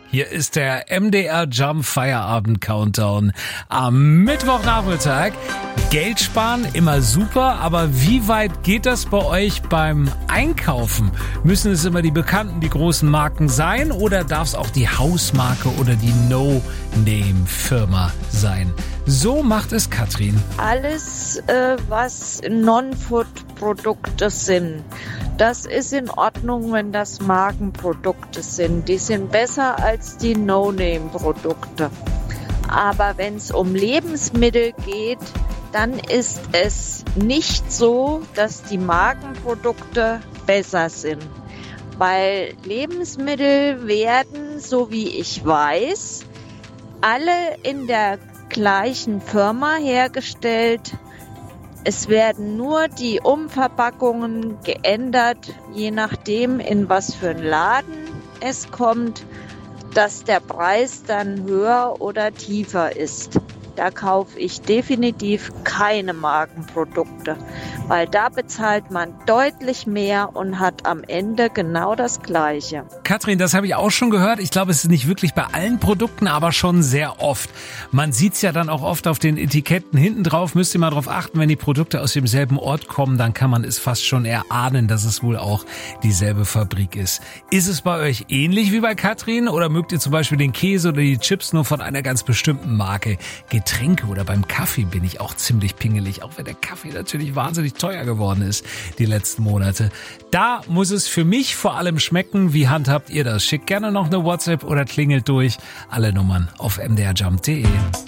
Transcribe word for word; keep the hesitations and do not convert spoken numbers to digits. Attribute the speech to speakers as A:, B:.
A: Hier ist der M D R Jump Feierabend Countdown am Mittwochnachmittag. Geld sparen, immer super, aber wie weit geht das bei euch beim Einkaufen? Müssen es immer die bekannten, die großen Marken sein oder darf es auch die Hausmarke oder die No-Name-Firma sein? So macht es Katrin.
B: Alles, äh, was Non-Food-Produkte sind, das ist in Ordnung, wenn das Markenprodukte sind. Die sind besser als die No-Name-Produkte. Aber wenn es um Lebensmittel geht, dann ist es nicht so, dass die Markenprodukte besser sind. Weil Lebensmittel werden, so wie ich weiß, alle in der gleichen Firma hergestellt. Es werden nur die Umverpackungen geändert, je nachdem, in was für einen Laden es kommt, dass der Preis dann höher oder tiefer ist. Da kaufe ich definitiv keine Markenprodukte, weil da bezahlt man deutlich mehr und hat am Ende genau das Gleiche.
A: Katrin, das habe ich auch schon gehört. Ich glaube, es ist nicht wirklich bei allen Produkten, aber schon sehr oft. Man sieht es ja dann auch oft auf den Etiketten hinten drauf. Müsst ihr mal drauf achten, wenn die Produkte aus demselben Ort kommen, dann kann man es fast schon erahnen, dass es wohl auch dieselbe Fabrik ist. Ist es bei euch ähnlich wie bei Katrin oder mögt ihr zum Beispiel den Käse oder die Chips nur von einer ganz bestimmten Marke? Getränke oder beim Kaffee bin ich auch ziemlich pingelig, auch wenn der Kaffee natürlich wahnsinnig teuer geworden ist die letzten Monate. Da muss es für mich vor allem schmecken. Wie handhabt ihr das? Schickt gerne noch eine WhatsApp oder klingelt durch. Alle Nummern auf m d r jump punkt d e.